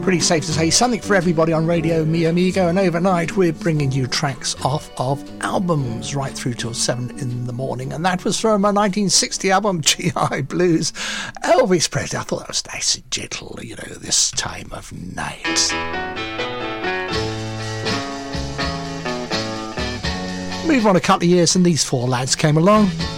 Pretty safe to say something for everybody on Radio Mi Amigo, and overnight we're bringing you tracks off of albums right through till 7 in the morning, and that was from a 1960 album, GI Blues, Elvis Presley. I thought that was nice and gentle, you know, this time of night. Move on a couple of years and these four lads came along.